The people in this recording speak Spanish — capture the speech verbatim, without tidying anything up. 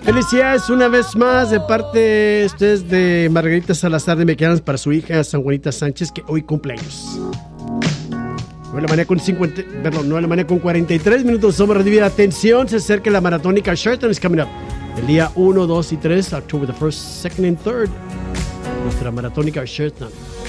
Felicidades una vez más de parte esto es de Margarita Salazar de Mequeanas para su hija San Juanita Sánchez, que hoy cumpleaños. nueve de la mañana con cincuenta, perdón, nueve de la mañana con cuarenta y tres minutos. Somos Radio Vida. Atención, se acerca la maratónica Sheraton is coming up. El día uno, dos y tres, October the first, second and third. Nuestra maratónica Sheraton.